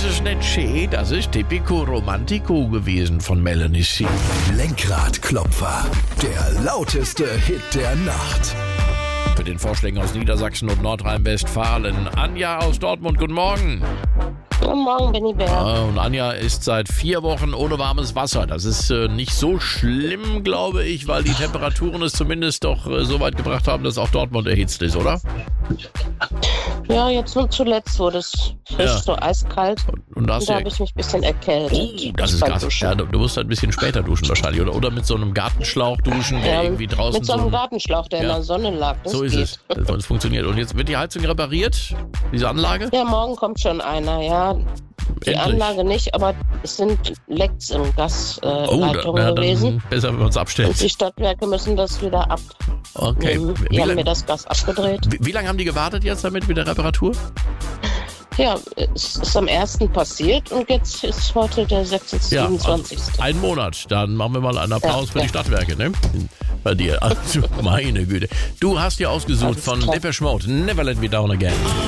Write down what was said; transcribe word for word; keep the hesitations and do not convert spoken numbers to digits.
ist nicht schön, das ist Typico Romantico gewesen von Melanie C. Lenkradklopfer, der lauteste Hit der Nacht. Für den Vorschlägen aus Niedersachsen und Nordrhein-Westfalen. Anja aus Dortmund, guten Morgen. Guten Morgen, Benny Bär. Ah, und Anja ist seit vier Wochen ohne warmes Wasser. Das ist äh, nicht so schlimm, glaube ich, weil die Temperaturen es zumindest doch äh, so weit gebracht haben, dass auch Dortmund erhitzt ist, oder? Ja, jetzt nur zuletzt wurde es frisch, Ja. so eiskalt. Und da hast Und da du habe ja- ich mich ein bisschen erkältet. Oh, das ist beim krass. Duschen. Ja, du, du musst halt ein bisschen später duschen wahrscheinlich. Oder, oder mit so einem Gartenschlauch duschen, der Ja, irgendwie draußen mit so einem ein- Gartenschlauch, der Ja. in der Sonne lag. Das So ist geht. es. Das, das funktioniert. Und jetzt wird die Heizung repariert, diese Anlage? Ja, morgen kommt schon einer, ja. Die Endlich. Anlage nicht, aber es sind Lecks in Oh, Gasleitungen da, na, gewesen. dann besser, wenn wir uns Und abstellen. die Stadtwerke müssen das wieder ab. Okay. Mhm. Wie, Die haben lang- mir das Gas abgedreht. wie, wie lange haben die gewartet jetzt damit mit der Reparatur? Ja, es ist am ersten passiert und jetzt ist heute der siebenundzwanzigste. Ein Monat. Dann machen wir mal einen Applaus Ja, für ja. die Stadtwerke, ne? Bei dir. Also, meine Güte. Du hast dir ausgesucht Alles von klar. Depeche Mode. Never Let Me Down Again.